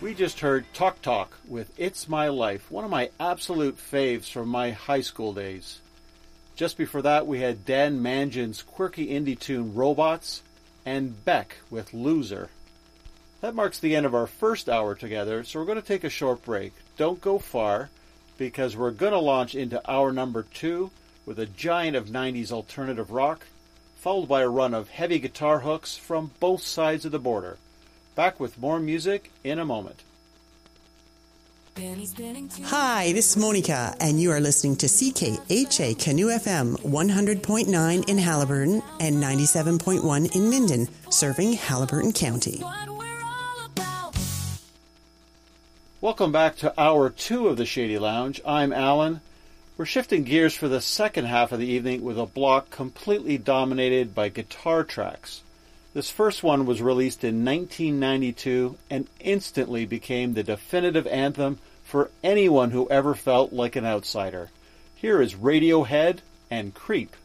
We just heard Talk Talk with It's My Life, one of my absolute faves from my high school days. Just before that, we had Dan Mangin's quirky indie tune Robots, and Beck with Loser. That marks the end of our first hour together, so we're going to take a short break. Don't go far, because we're going to launch into hour number 2 with a giant of 90s alternative rock, followed by a run of heavy guitar hooks from both sides of the border. Back with more music in a moment. Hi, this is Monica, and you are listening to CKHA Canoe FM 100.9 in Haliburton and 97.1 in Minden, serving Haliburton County. Welcome back to Hour 2 of the Shady Lounge. I'm Alan. We're shifting gears for the second half of the evening with a block completely dominated by guitar tracks. This first one was released in 1992 and instantly became the definitive anthem for anyone who ever felt like an outsider. Here is Radiohead and Creep.